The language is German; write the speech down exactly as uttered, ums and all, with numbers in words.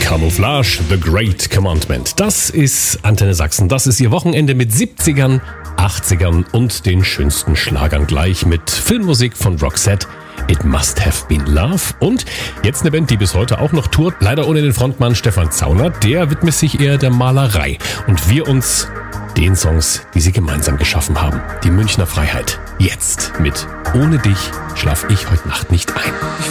Camouflage, The Great Commandment. Das ist Antenne Sachsen. Das ist Ihr Wochenende mit siebzigern, achtzigern und den schönsten Schlagern gleich mit Filmmusik von Roxette. It Must Have Been Love. Und jetzt eine Band, die bis heute auch noch tourt. Leider ohne den Frontmann Stefan Zauner. Der widmet sich eher der Malerei. Und wir uns den Songs, die sie gemeinsam geschaffen haben. Die Münchner Freiheit. Jetzt mit Ohne dich schlaf ich heute Nacht nicht ein.